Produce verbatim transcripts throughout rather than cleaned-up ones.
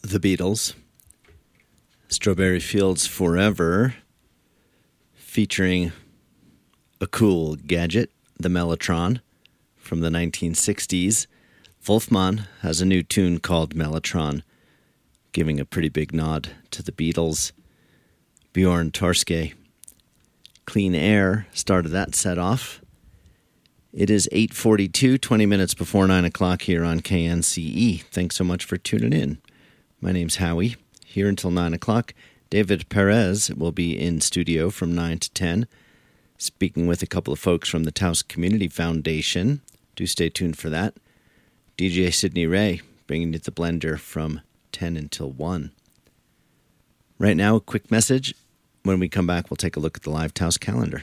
The Beatles, Strawberry Fields Forever, featuring a cool gadget, the Mellotron, from the nineteen sixties. Wolfman has a new tune called Mellotron, giving a pretty big nod to the Beatles. Bjorn Torske, Clean Air, started that set off. It is eight forty-two, twenty minutes before nine o'clock here on K N C E. Thanks so much for tuning in. My name's Howie. Here until nine o'clock. David Perez will be in studio from nine to ten, speaking with a couple of folks from the Taos Community Foundation. Do stay tuned for that. D J Sydney Ray bringing you the blender from ten until one. Right now, a quick message. When we come back, we'll take a look at the live Taos calendar.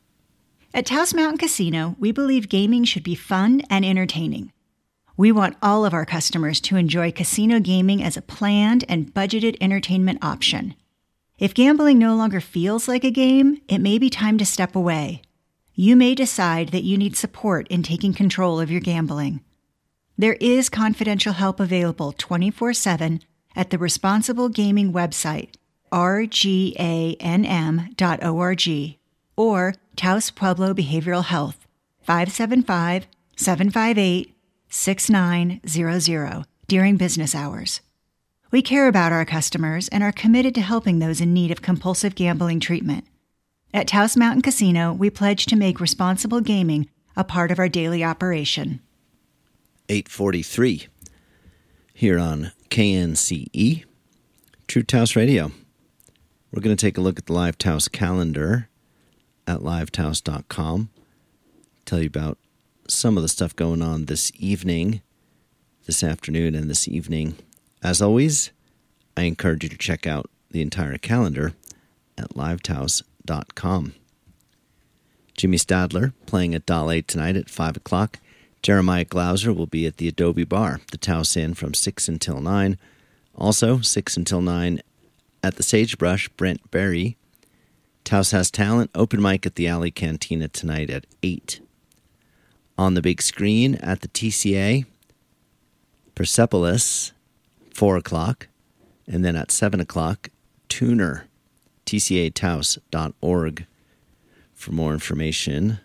At Taos Mountain Casino, we believe gaming should be fun and entertaining. We want all of our customers to enjoy casino gaming as a planned and budgeted entertainment option. If gambling no longer feels like a game, it may be time to step away. You may decide that you need support in taking control of your gambling. There is confidential help available twenty-four seven at the Responsible Gaming website, r g a n m dot org, or Taos Pueblo Behavioral Health, five seven five, seven five eight, six nine zero zero, during business hours. We care about our customers and are committed to helping those in need of compulsive gambling treatment. At Taos Mountain Casino, we pledge to make responsible gaming a part of our daily operation. eight forty-three here on K N C E, True Taos Radio. We're going to take a look at the Live Taos calendar at live taos dot com. Tell you about some of the stuff going on this evening, this afternoon, and this evening. As always, I encourage you to check out the entire calendar at live taos dot com. Jimmy Stadler playing at Dale tonight at five o'clock. Jeremiah Glauser will be at the Adobe Bar, the Taos Inn, from six until nine. Also, six until nine at the Sagebrush, Brent Berry. Taos Has Talent, open mic at the Alley Cantina tonight at eight. On the big screen at the T C A, Persepolis, four o'clock. And then at seven o'clock, Tuner, T C A taos dot org. For more information,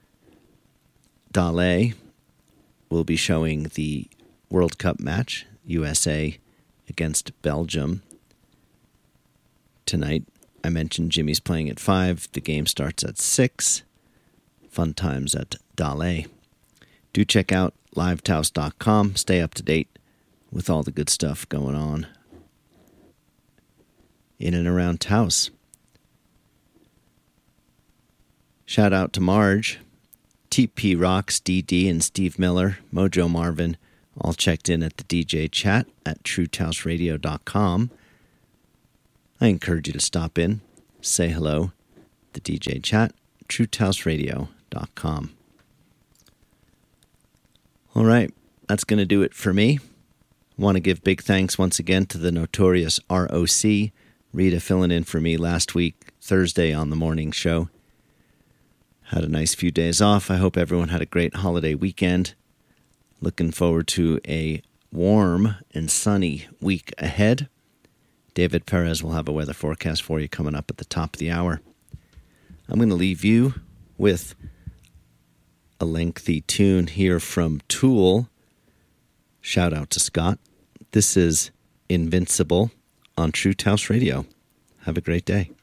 Dale will be showing the World Cup match, U S A against Belgium, tonight. I mentioned Jimmy's playing at five. The game starts at six. Fun times at Dale. Do check out live taos dot com. Stay up to date with all the good stuff going on in and around Taos. Shout out to Marge, T P Rocks, D D, and Steve Miller, Mojo Marvin, all checked in at the D J chat at true taos radio dot com. I encourage you to stop in, say hello. The D J chat, true taos radio dot com. All right, that's going to do it for me. I want to give big thanks once again to the notorious R O C, Rita filling in for me last week, Thursday on the morning show. Had a nice few days off. I hope everyone had a great holiday weekend. Looking forward to a warm and sunny week ahead. David Perez will have a weather forecast for you coming up at the top of the hour. I'm going to leave you with a lengthy tune here from Tool. Shout out to Scott. This is Invincible on True Taos Radio. Have a great day.